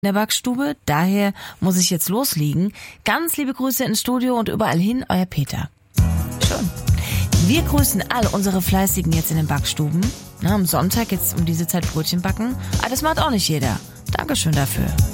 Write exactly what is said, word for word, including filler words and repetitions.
der Backstube. Daher muss ich jetzt loslegen. Ganz liebe Grüße ins Studio und überall hin, euer Peter. Schön. Wir grüßen alle unsere Fleißigen jetzt in den Backstuben. Na, am Sonntag jetzt um diese Zeit Brötchen backen. Aber das macht auch nicht jeder. Dankeschön dafür.